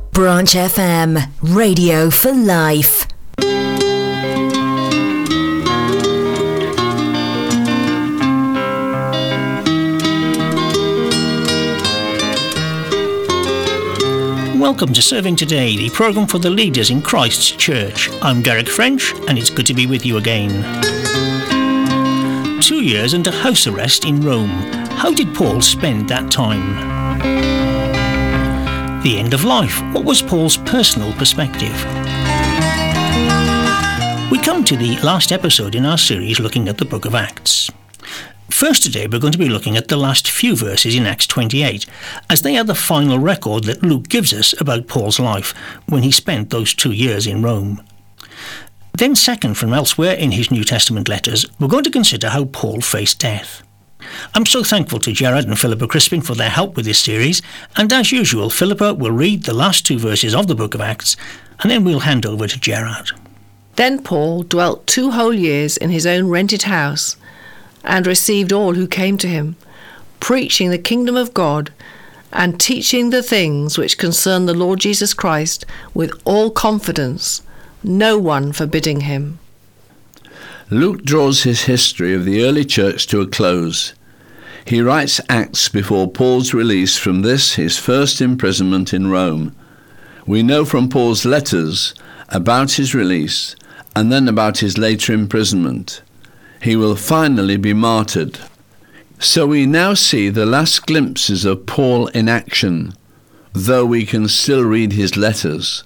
Branch FM, radio for life. Welcome to Serving Today, the programme for the leaders in Christ's Church. I'm Garrick French, and it's good to be with you again. 2 years under house arrest in Rome. How did Paul spend that time? The end of life. What was Paul's personal perspective? We come to the last episode in our series looking at the book of Acts. First today we're going to be looking at the last few verses in Acts 28, as they are the final record that Luke gives us about Paul's life when he spent those 2 years in Rome. Then second, from elsewhere in his New Testament letters, we're going to consider how Paul faced death. I'm so thankful to Gerard and Philippa Crispin for their help with this series, and as usual, Philippa will read the last 2 verses of the book of Acts, and then we'll hand over to Gerard. Then Paul dwelt 2 whole years in his own rented house, and received all who came to him, preaching the kingdom of God, and teaching the things which concern the Lord Jesus Christ with all confidence, no one forbidding him. Luke draws his history of the early church to a close. He writes Acts before Paul's release from this, his first imprisonment in Rome. We know from Paul's letters about his release and then about his later imprisonment. He will finally be martyred. So we now see the last glimpses of Paul in action, though we can still read his letters.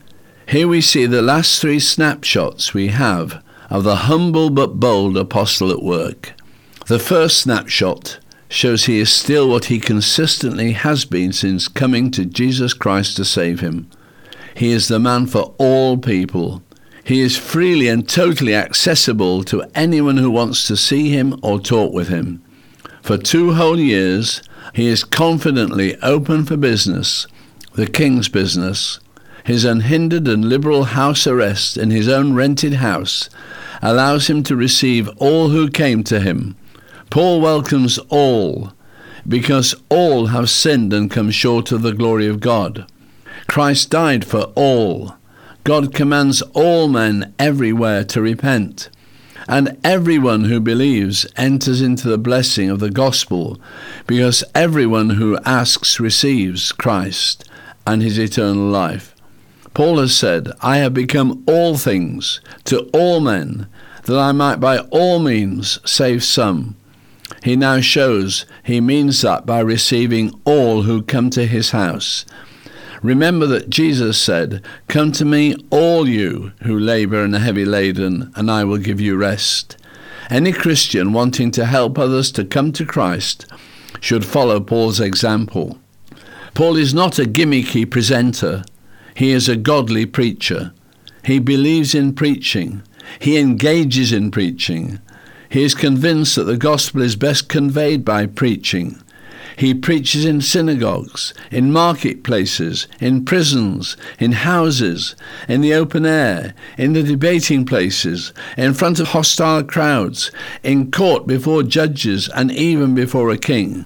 Here we see the last 3 snapshots we have of the humble but bold apostle at work. The first snapshot shows he is still what he consistently has been since coming to Jesus Christ to save him. He is the man for all people. He is freely and totally accessible to anyone who wants to see him or talk with him. For 2 whole years, he is confidently open for business, the king's business. His unhindered and liberal house arrest in his own rented house allows him to receive all who came to him. Paul welcomes all, because all have sinned and come short of the glory of God. Christ died for all. God commands all men everywhere to repent, and everyone who believes enters into the blessing of the gospel, because everyone who asks receives Christ and his eternal life. Paul has said, I have become all things to all men, that I might by all means save some. He now shows he means that by receiving all who come to his house. Remember that Jesus said, Come to me, all you who labour and are heavy laden, and I will give you rest. Any Christian wanting to help others to come to Christ should follow Paul's example. Paul is not a gimmicky presenter. He is a godly preacher. He believes in preaching. He engages in preaching. He is convinced that the gospel is best conveyed by preaching. He preaches in synagogues, in marketplaces, in prisons, in houses, in the open air, in the debating places, in front of hostile crowds, in court before judges, and even before a king.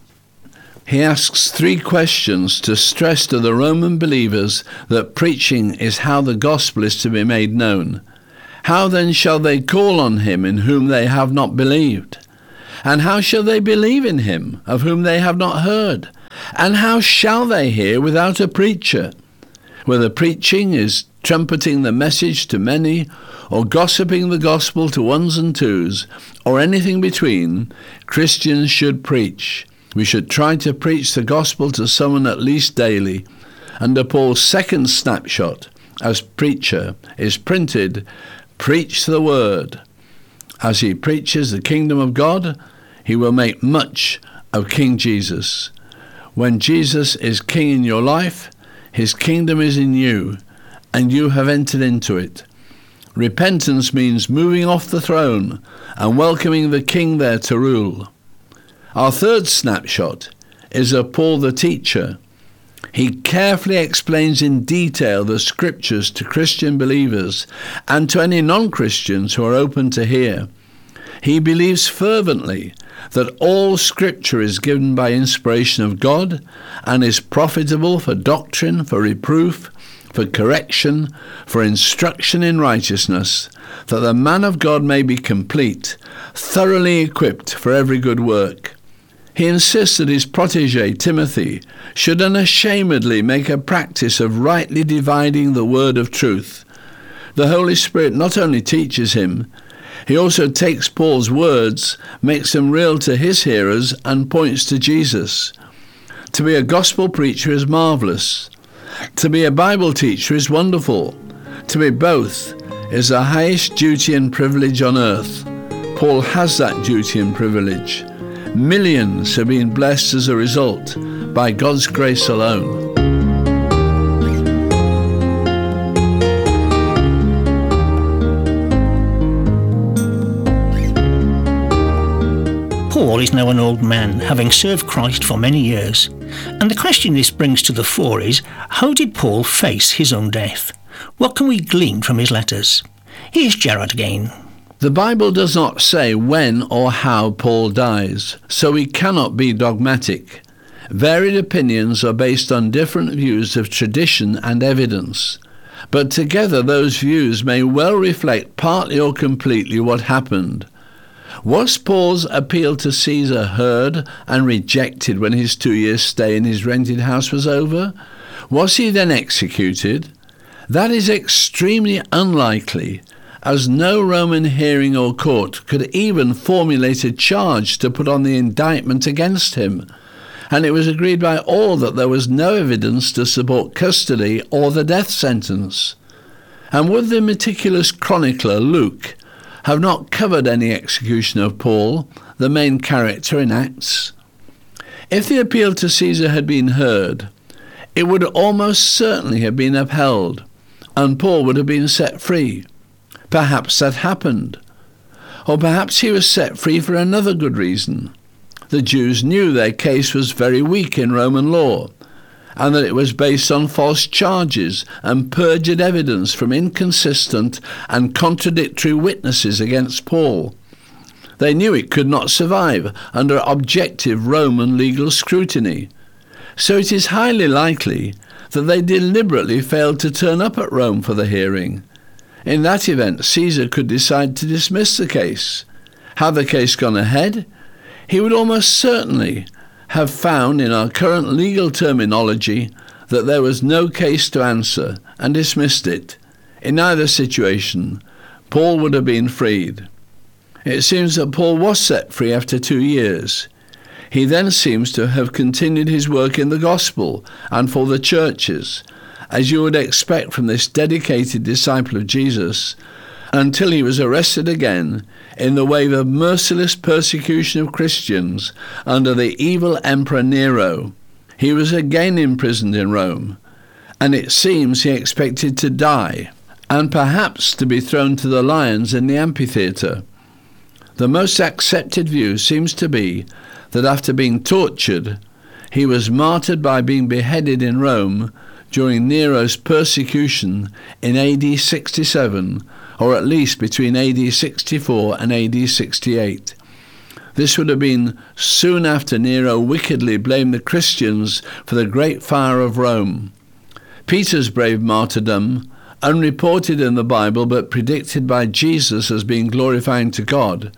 He asks 3 questions to stress to the Roman believers that preaching is how the gospel is to be made known. How then shall they call on him in whom they have not believed? And how shall they believe in him of whom they have not heard? And how shall they hear without a preacher? Whether preaching is trumpeting the message to many, or gossiping the gospel to ones and twos, or anything between, Christians should preach. We should try to preach the gospel to someone at least daily. Under Paul's second snapshot as preacher is printed, Preach the word. As he preaches the kingdom of God, he will make much of King Jesus. When Jesus is king in your life, his kingdom is in you, and you have entered into it. Repentance means moving off the throne and welcoming the king there to rule. Our third snapshot is of Paul the teacher. He carefully explains in detail the scriptures to Christian believers and to any non-Christians who are open to hear. He believes fervently that all Scripture is given by inspiration of God and is profitable for doctrine, for reproof, for correction, for instruction in righteousness, that the man of God may be complete, thoroughly equipped for every good work. He insists that his protege, Timothy, should unashamedly make a practice of rightly dividing the word of truth. The Holy Spirit not only teaches him, he also takes Paul's words, makes them real to his hearers, and points to Jesus. To be a gospel preacher is marvellous. To be a Bible teacher is wonderful. To be both is the highest duty and privilege on earth. Paul has that duty and privilege. Millions have been blessed as a result by God's grace alone. Paul is now an old man, having served Christ for many years. And the question this brings to the fore is, how did Paul face his own death? What can we glean from his letters? Here's Gerard again. The Bible does not say when or how Paul dies, so we cannot be dogmatic. Varied opinions are based on different views of tradition and evidence, but together those views may well reflect partly or completely what happened. Was Paul's appeal to Caesar heard and rejected when his 2 years' stay in his rented house was over? Was he then executed? That is extremely unlikely, as no Roman hearing or court could even formulate a charge to put on the indictment against him, and it was agreed by all that there was no evidence to support custody or the death sentence. And would the meticulous chronicler Luke have not covered any execution of Paul, the main character in Acts? If the appeal to Caesar had been heard, it would almost certainly have been upheld, and Paul would have been set free. Perhaps that happened. Or perhaps he was set free for another good reason. The Jews knew their case was very weak in Roman law, and that it was based on false charges and perjured evidence from inconsistent and contradictory witnesses against Paul. They knew it could not survive under objective Roman legal scrutiny. So it is highly likely that they deliberately failed to turn up at Rome for the hearing. In that event, Caesar could decide to dismiss the case. Had the case gone ahead, he would almost certainly have found in our current legal terminology that there was no case to answer and dismissed it. In either situation, Paul would have been freed. It seems that Paul was set free after 2 years. He then seems to have continued his work in the gospel and for the churches, as you would expect from this dedicated disciple of Jesus, until he was arrested again in the wave of merciless persecution of Christians under the evil Emperor Nero. He was again imprisoned in Rome, and it seems he expected to die, and perhaps to be thrown to the lions in the amphitheatre. The most accepted view seems to be that after being tortured, he was martyred by being beheaded in Rome during Nero's persecution in AD 67, or at least between AD 64 and AD 68. This would have been soon after Nero wickedly blamed the Christians for the Great Fire of Rome. Peter's brave martyrdom, unreported in the Bible but predicted by Jesus as being glorifying to God,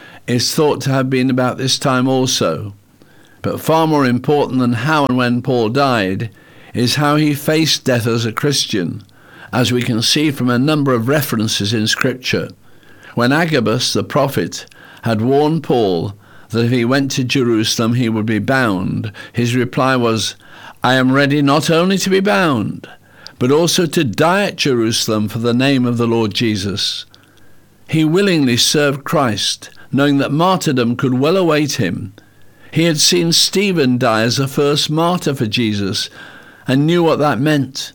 is thought to have been about this time also. But far more important than how and when Paul died is how he faced death as a Christian, as we can see from a number of references in Scripture. When Agabus, the prophet, had warned Paul that if he went to Jerusalem he would be bound, his reply was, "I am ready not only to be bound, but also to die at Jerusalem for the name of the Lord Jesus." He willingly served Christ, knowing that martyrdom could well await him. He had seen Stephen die as the first martyr for Jesus, and knew what that meant.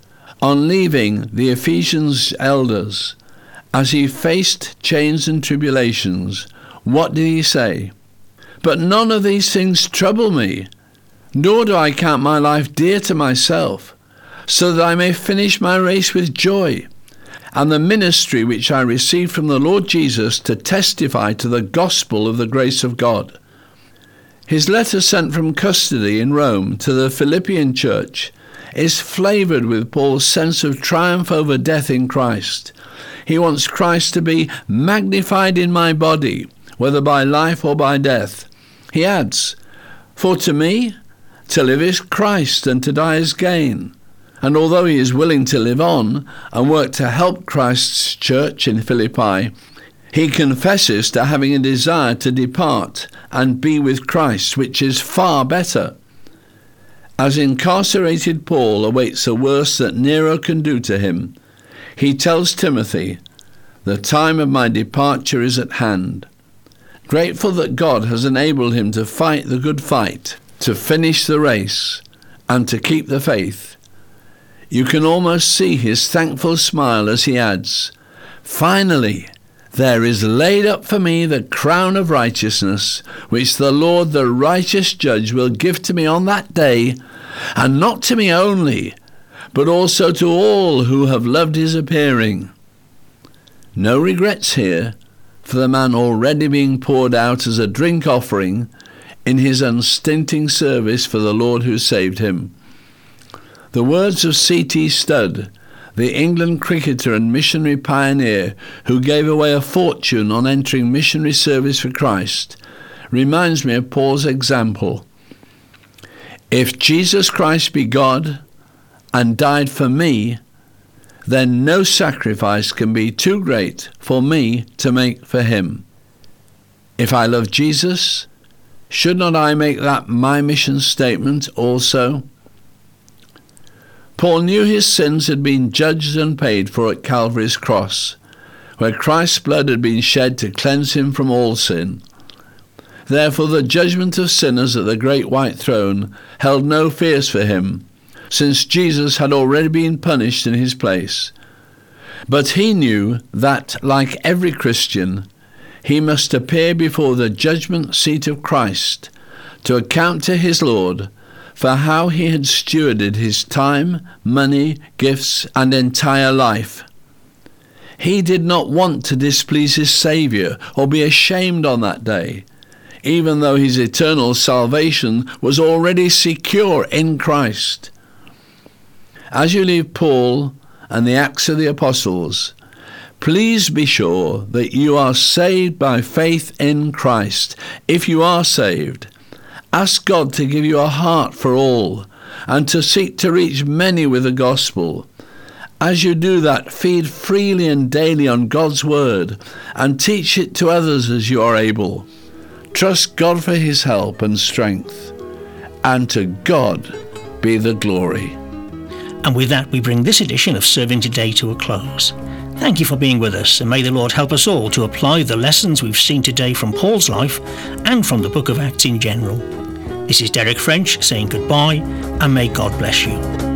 On leaving the Ephesians elders, as he faced chains and tribulations, what did he say? "But none of these things trouble me, nor do I count my life dear to myself, so that I may finish my race with joy, and the ministry which I received from the Lord Jesus to testify to the gospel of the grace of God. His letter sent from custody in Rome to the Philippian church is flavoured with Paul's sense of triumph over death in Christ. He wants Christ to be magnified in my body, whether by life or by death. He adds, "For to me, to live is Christ, and to die is gain." And although he is willing to live on and work to help Christ's church in Philippi, he confesses to having a desire to depart and be with Christ, which is far better. As incarcerated Paul awaits the worst that Nero can do to him, he tells Timothy, "The time of my departure is at hand." Grateful that God has enabled him to fight the good fight, to finish the race, and to keep the faith, you can almost see his thankful smile as he adds, "Finally, there is laid up for me the crown of righteousness, which the Lord, the righteous judge, will give to me on that day, and not to me only, but also to all who have loved his appearing." No regrets here for the man already being poured out as a drink offering in his unstinting service for the Lord who saved him. The words of C.T. Studd, the England cricketer and missionary pioneer who gave away a fortune on entering missionary service for Christ, reminds me of Paul's example. "If Jesus Christ be God and died for me, then no sacrifice can be too great for me to make for him. If I love Jesus, should not I make that my mission statement also?" Paul knew his sins had been judged and paid for at Calvary's cross, where Christ's blood had been shed to cleanse him from all sin. Therefore the judgment of sinners at the great white throne held no fears for him, since Jesus had already been punished in his place. But he knew that, like every Christian, he must appear before the judgment seat of Christ to account to his Lord for how he had stewarded his time, money, gifts, and entire life. He did not want to displease his Saviour or be ashamed on that day, even though his eternal salvation was already secure in Christ. As you leave Paul and the Acts of the Apostles, please be sure that you are saved by faith in Christ. If you are saved, ask God to give you a heart for all and to seek to reach many with the gospel. As you do that, feed freely and daily on God's word and teach it to others as you are able. Trust God for his help and strength, and to God be the glory. And with that, we bring this edition of Serving Today to a close. Thank you for being with us, and may the Lord help us all to apply the lessons we've seen today from Paul's life and from the book of Acts in general. This is Derek French saying goodbye, and may God bless you.